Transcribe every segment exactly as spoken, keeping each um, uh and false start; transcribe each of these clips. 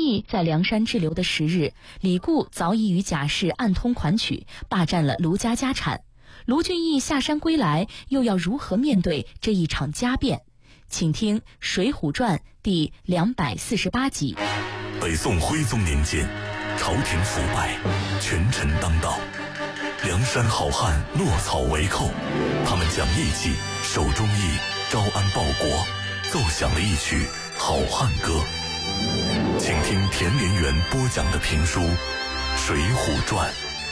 义在梁山滞留的十日，李固早已与贾氏暗通款曲，霸占了卢家家产。卢俊义下山归来，又要如何面对这一场家变？请听《水浒传》第两百四十八集。 北宋徽宗年间，朝廷腐败，权臣当道，梁山好汉落草为寇，他们讲义气，守忠义，招安报国，奏响了一曲好汉歌。请听田连元播讲的评书《水浒传》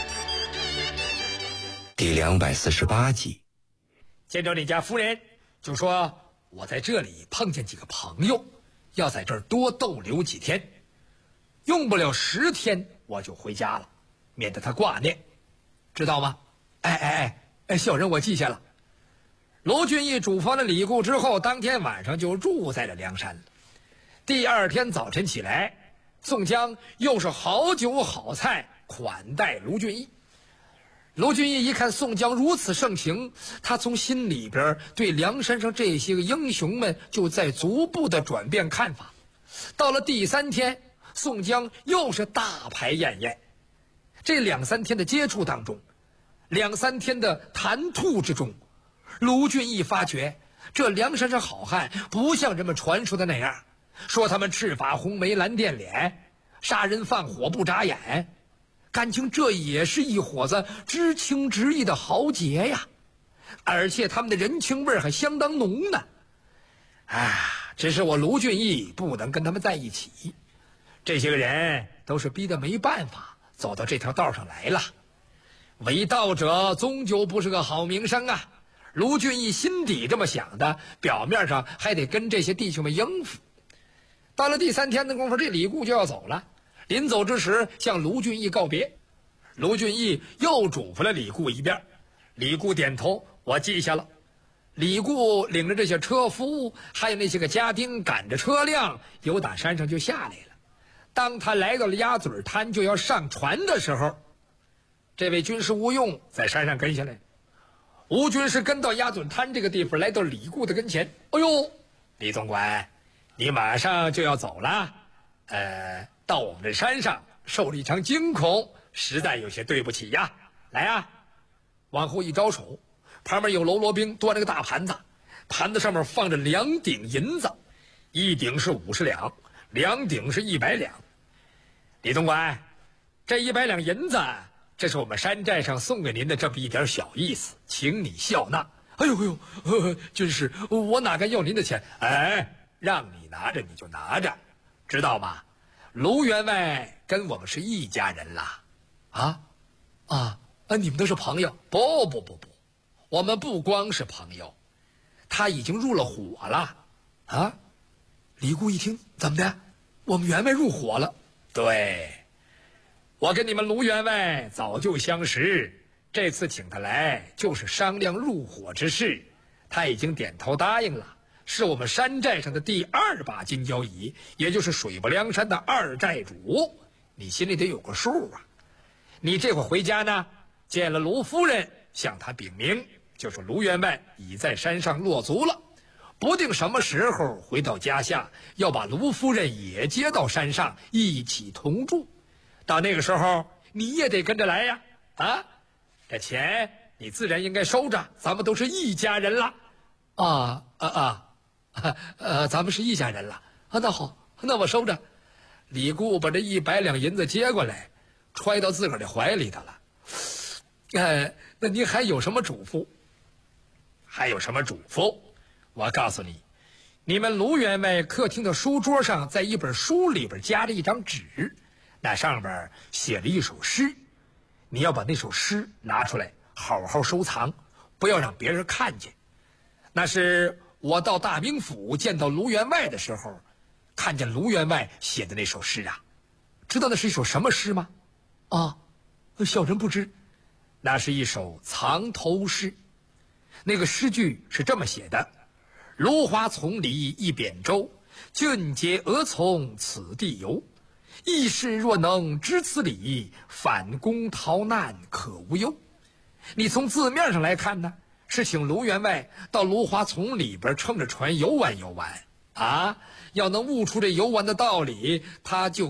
第两百四十八集。 见着你家夫人，就说我在这里碰见几个朋友，要在这儿多逗留几天，用不了十天我就回家了，免得他挂念，知道吗？哎哎哎哎，小人我记下了。卢俊义嘱咐了李固之后，当天晚上就住在了梁山了。第二天早晨起来，宋江又是好酒好菜款待卢俊义。卢俊义一看宋江如此盛情，他从心里边对梁山上这些个英雄们就在逐步的转变看法。到了第三天，宋江又是大排宴宴。这两三天的接触当中，两三天的谈吐之中，卢俊义发觉这梁山上好汉不像人们传说的那样，说他们赤发红眉蓝靛脸，杀人放火不眨眼，感情这也是一伙子知情知义的豪杰呀，而且他们的人情味还相当浓呢。啊，只是我卢俊义不能跟他们在一起，这些个人都是逼得没办法走到这条道上来了。为道者终究不是个好名声啊，卢俊义心底这么想的，表面上还得跟这些弟兄们应付。到了第三天的功夫，这李固就要走了，临走之时向卢俊义告别。卢俊义又嘱咐了李固一遍，李固点头，我记下了。李固领着这些车夫还有那些个家丁，赶着车辆由打山上就下来了。当他来到了鸭嘴滩就要上船的时候，这位军师吴用在山上跟下来。吴军师跟到鸭嘴滩这个地方，来到李固的跟前，哎呦，李总管，你马上就要走了，呃，到我们这山上受了一场惊恐，实在有些对不起呀。来啊，往后一招手，旁边有喽啰兵端着个大盘子，盘子上面放着两顶银子，一顶是五十两，两顶是一百两。李总管，这一百两银子，这是我们山寨上送给您的这么一点小意思，请你笑纳。哎呦哎呦，呃，军师，我哪敢要您的钱？哎，让你拿着你就拿着，知道吗？卢员外跟我们是一家人啦。啊啊啊！你们都是朋友？不不不不，我们不光是朋友，他已经入了伙了。啊！李固一听，怎么的？我们员外入伙了？对，我跟你们卢员外早就相识，这次请他来就是商量入伙之事，他已经点头答应了，是我们山寨上的第二把金交椅，也就是水泊梁山的二寨主，你心里得有个数啊。你这会回家呢，见了卢夫人，向他禀明，就说卢员外已在山上落足了，不定什么时候回到家下，要把卢夫人也接到山上一起同住。到那个时候你也得跟着来呀。啊，这钱你自然应该收着，咱们都是一家人了。啊啊啊，呃，咱们是一家人了啊。那好，那我收着。李固把这一百两银子接过来，揣到自个儿的怀里头了。呃，那您还有什么嘱咐？还有什么嘱咐？我告诉你，你们卢员外客厅的书桌上，在一本书里边夹着一张纸，那上边写了一首诗，你要把那首诗拿出来好好收藏，不要让别人看见。那是我到大名府见到卢员外的时候，看见卢员外写的那首诗啊。知道那是一首什么诗吗？啊，小人不知。那是一首藏头诗，那个诗句是这么写的：芦花丛里一扁舟，俊杰俄从此地游。义士若能知此理，反攻逃难可无忧。你从字面上来看呢，是请卢员外到芦花丛里边乘着船游玩游玩啊。要能悟出这游玩的道理，他就